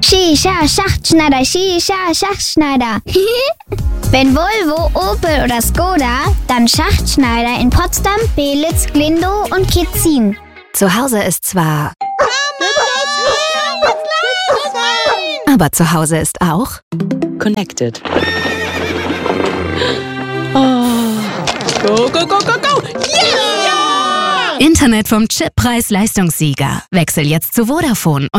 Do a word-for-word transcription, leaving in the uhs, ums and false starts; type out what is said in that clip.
Shisha, Schachtschneider, Shisha, Schachtschneider. Wenn Volvo, Opel oder Skoda, dann Schachtschneider in Potsdam, Belitz, Glindow und Kitzin. Zu Hause ist zwar... Aber zu Hause ist auch... Connected. Oh. Go, go, go, go, go! Yeah! Internet vom Chip-Preis-Leistungssieger. Wechsel jetzt zu Vodafone und